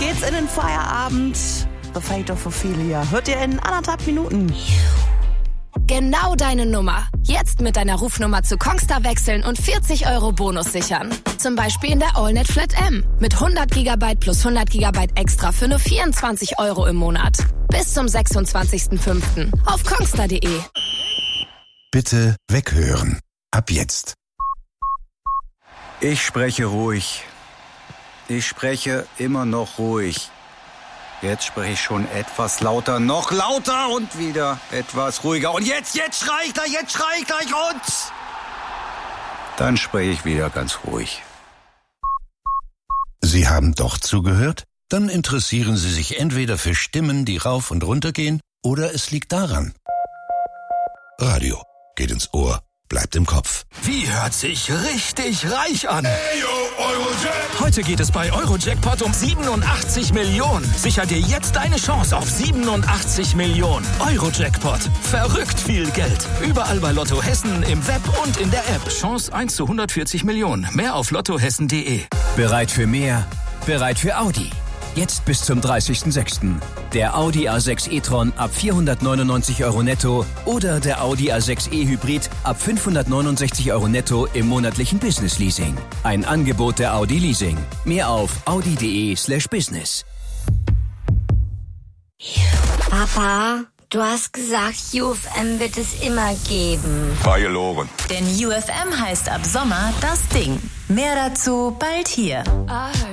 geht's in den Feierabend. The Fate of Ophelia hört ihr in 1,5 Minuten. Genau deine Nummer. Jetzt mit deiner Rufnummer zu Kongstar wechseln und 40 € Bonus sichern. Zum Beispiel in der AllNet Flat M. Mit 100 GB plus 100 GB extra für nur 24 € im Monat. Bis zum 26.05. auf kongstar.de. Bitte weghören. Ab jetzt. Ich spreche ruhig. Ich spreche immer noch ruhig. Jetzt spreche ich schon etwas lauter, noch lauter und wieder etwas ruhiger. Und jetzt schrei ich gleich und dann spreche ich wieder ganz ruhig. Sie haben doch zugehört? Dann interessieren Sie sich entweder für Stimmen, die rauf und runter gehen, oder es liegt daran. Radio geht ins Ohr, bleibt im Kopf. Wie hört sich richtig reich an? Hey, yo, Eurojackpot. Heute geht es bei Eurojackpot um 87 Millionen. Sicher dir jetzt deine Chance auf 87 Millionen. Eurojackpot. Verrückt viel Geld. Überall bei Lotto Hessen, im Web und in der App. Chance 1 zu 140 Millionen. Mehr auf lottohessen.de. Bereit für mehr? Bereit für Audi. Jetzt bis zum 30.06. Der Audi A6 e-tron ab 499 € netto oder der Audi A6 e-Hybrid ab 569 € netto im monatlichen Business-Leasing. Ein Angebot der Audi Leasing. Mehr auf audi.de/business. Papa, du hast gesagt, UFM wird es immer geben. War gelogen. Denn UFM heißt ab Sommer das Ding. Mehr dazu bald hier.